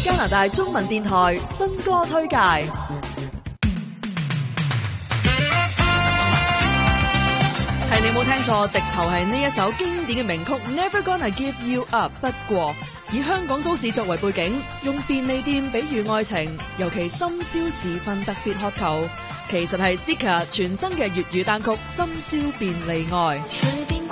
加拿大中文電台新歌推介。係你冇聽錯，直頭係呢一首經典嘅名曲 Never Gonna Give You Up。不過以香港都市作為背景，用便利店比喻愛情，尤其深宵時分特別渴求，其實係 Sika 全新嘅粵語單曲《深宵便利愛》。